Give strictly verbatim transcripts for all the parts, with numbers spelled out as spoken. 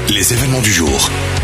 Les événements du jour.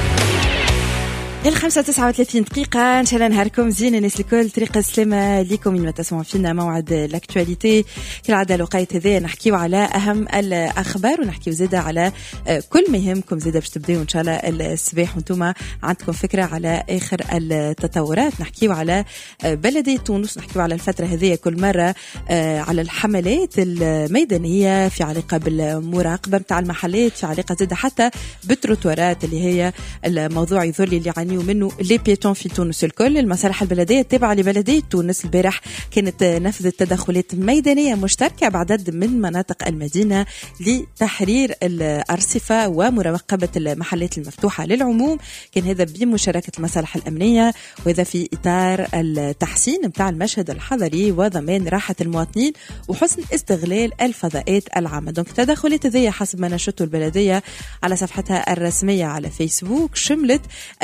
الخمسة تسعة وثلاثين دقيقة إن شاء الله نهاركم زين الناس الكل. طريقة السلامة لكم من ما تسمعوا فينا موعد الأكتواليتي كالعادة الوقت هذا نحكيو على أهم الأخبار ونحكيو زيادة على كل ما يهمكم زيادة باش تبداو إن شاء الله الصباح وانتم عندكم فكرة على آخر التطورات. نحكيو على بلدية تونس، نحكيو على الفترة هذه كل مرة على الحملات الميدانية في علاقة بالمراقبة متاع المحلات، في علاقة زيادة حتى بالتروتوارات اللي هي الموضوع يظل اللي يعانيوا منه لي بيتون في تونس الكل. المصالح البلدية التابعة لبلدية تونس البارح كانت نفذت تدخلات ميدانية مشتركة بعدد من مناطق المدينة لتحرير الأرصفة ومراقبة المحلات المفتوحة للعموم. كان هذا بمشاركة المصالح الأمنية، وهذا في إطار التحسين متاع المشهد الحضري وضمان راحة المواطنين وحسن استغلال الفضاءات العامة. دونك تدخلات هذه حسب ما نشرته البلدية على صفحتها الرسمية على فيسبوك شملت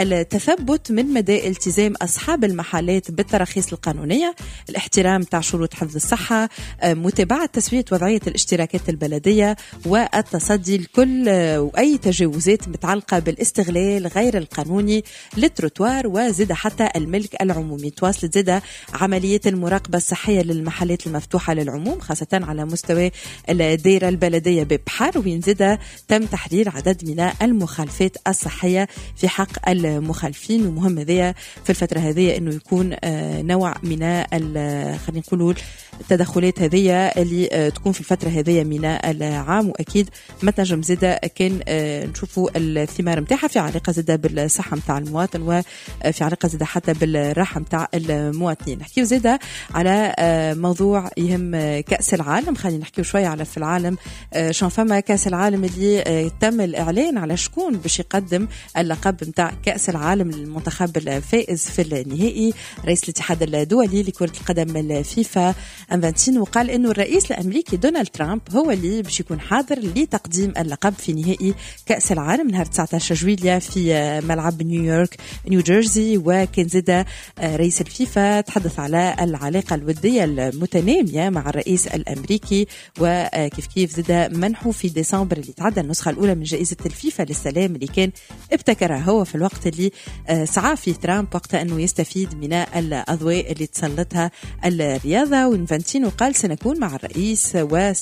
التثبت من مدى التزام أصحاب المحلات بالتراخيص القانونية، الاحترام تاع شروط حفظ الصحة، متابعة تسوية وضعية الاشتراكات البلدية، والتصدي لكل وأي تجاوزات متعلقة بالاستغلال غير القانوني للتروتوار وزيادة حتى الملك العمومي. تواصلت زيادة عملية المراقبة الصحية للمحلات المفتوحة للعموم خاصة على مستوى الدائرة البلدية ببحر، وين زيادة تم تحرير عدد من المخالفات الصحية في حق المخالفين. ومهم هذا في الفترة هذه أنه يكون نوع من خلينا نقول التدخلات هذه اللي تكون في الفترة هذه من العام، وأكيد ما تنجم زيادة كان نشوفوا الثمار متاعها في علاقة زيادة بالصحة متاع المواطن وفي علاقة زيادة حتى بالراحة متاع المواطنين. نحكيو زيادة على موضوع يهم كأس العالم. خلينا نحكيو شوية على في العالم شون فما كأس العالم اللي تم الإعلان على شكون باش يقدم اللقب متاع كأس العالم للمنتخب الفائز في النهائي. رئيس الاتحاد الدولي لكرة القدم الفيفا انفانتينو وقال انه الرئيس الامريكي دونالد ترامب هو اللي باش يكون حاضر لتقديم اللقب في نهائي كأس العالم نهار تسعة عشر جويلية في ملعب نيويورك نيو جيرسي. وكان زاد رئيس الفيفا تحدث على العلاقة الودية المتنامية مع الرئيس الامريكي، وكيف كيف زاد منحه في ديسمبر اللي تعدى النسخة الاولى من جائزة الفيفا للسلام اللي كان ابتكرها هو في الوقت اللي سعى فيه ترامب وقت أنه يستفيد من الأضواء اللي تسلطها الرياضة. وإنفانتينو قال سنكون مع الرئيس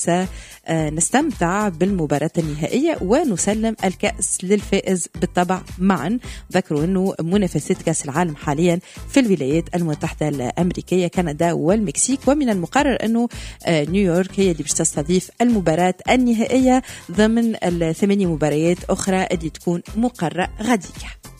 وسنستمتع بالمباراة النهائية ونسلم الكأس للفائز بالطبع معا. ذكروا أنه منافسات كأس العالم حاليا في الولايات المتحدة الأمريكية كندا والمكسيك، ومن المقرر أنه نيويورك هي اللي باش تستضيف المباراة النهائية ضمن الثمانية مباريات أخرى اللي تكون مقررة غدية.